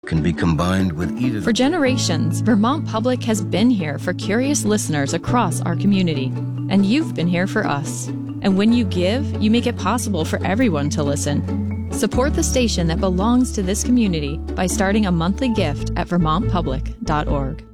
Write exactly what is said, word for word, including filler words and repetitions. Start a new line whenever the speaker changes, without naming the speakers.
can be combined with either.
For generations, Vermont Public has been here for curious listeners across our community, and you've been here for us. And when you give, you make it possible for everyone to listen. Support the station that belongs to this community by starting a monthly gift at vermont public dot org.